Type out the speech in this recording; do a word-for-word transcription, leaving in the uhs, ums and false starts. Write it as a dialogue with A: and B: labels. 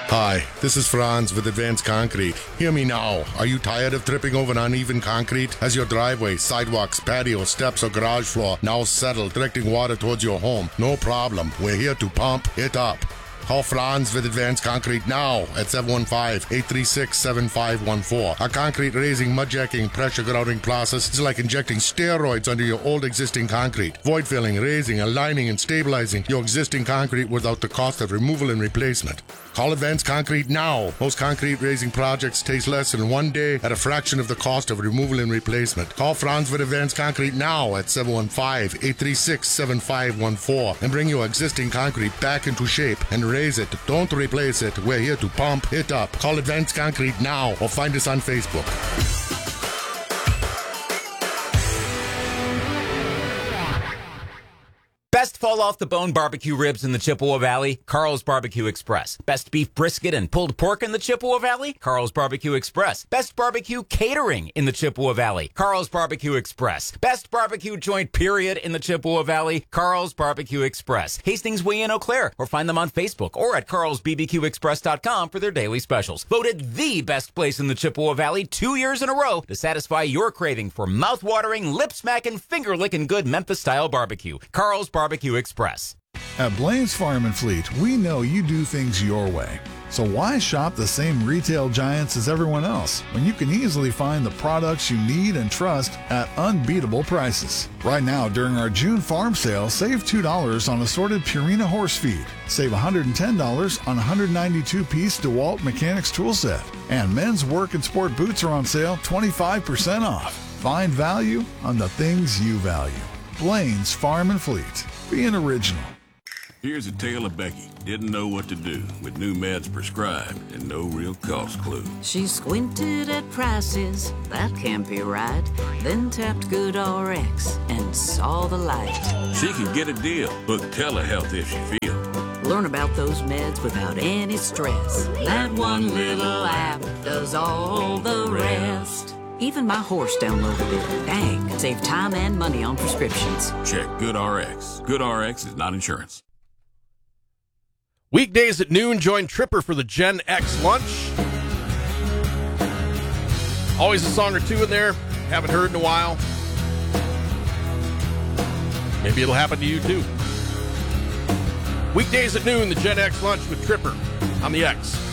A: Hi, this is Franz with Advanced Concrete. Hear me now. Are you tired of tripping over uneven concrete? Has your driveway, sidewalks, patio, steps, or garage floor now settled, directing water towards your home? No problem. We're here to pump it up. Call Franz with Advanced Concrete now at seven one five, eight three six, seven five one four. Our concrete raising, mud jacking, pressure grouting process is like injecting steroids under your old existing concrete. Void filling, raising, aligning, and stabilizing your existing concrete without the cost of removal and replacement. Call Advanced Concrete now. Most concrete raising projects take less than one day at a fraction of the cost of removal and replacement. Call Franz with Advanced Concrete now at seven one five, eight three six, seven five one four and bring your existing concrete back into shape and raise it. Don't replace it. We're here to pump it up. Call Advanced Concrete now or find us on Facebook.
B: Best fall-off-the-bone barbecue ribs in the Chippewa Valley? Carl's Barbecue Express. Best beef brisket and pulled pork in the Chippewa Valley? Carl's Barbecue Express. Best barbecue catering in the Chippewa Valley? Carl's Barbecue Express. Best barbecue joint period in the Chippewa Valley? Carl's Barbecue Express. Hastings Way in Eau Claire, or find them on Facebook or at carls b b q express dot com for their daily specials. Voted the best place in the Chippewa Valley two years in a row to satisfy your craving for mouth-watering, lip-smacking, finger-licking good Memphis-style barbecue. Carl's Barbecue Express.
C: At Blaine's Farm and Fleet, we know you do things your way. So why shop the same retail giants as everyone else when you can easily find the products you need and trust at unbeatable prices? Right now, during our June farm sale, save two dollars on assorted Purina horse feed. Save one hundred ten dollars on one hundred ninety-two piece DeWalt Mechanics tool set. And men's work and sport boots are on sale twenty-five percent off. Find value on the things you value. Blaine's Farm and Fleet. Being original.
D: Here's a tale of Becky. Didn't know what to do with new meds prescribed and no real cost clue.
E: She squinted at prices, that can't be right. Then tapped GoodRx and saw the light.
D: She can get a deal. Book telehealth if she feels.
E: Learn about those meds without any stress. That one little app does all the rest. Even my horse downloaded it. Dang, save time and money on prescriptions.
D: Check GoodRx. GoodRx is not insurance.
F: Weekdays at noon, join Tripper for the Gen X lunch. Always a song or two in there. Haven't heard in a while. Maybe it'll happen to you too. Weekdays at noon, the Gen X lunch with Tripper on the X.